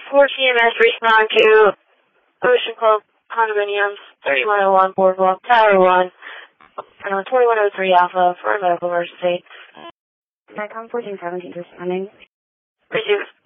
4 TMS respond to Ocean Club condominiums, 3101 Boardwalk, Tower 1, 2103 Alpha for a medical emergency. Netcom 1417 responding. Receive.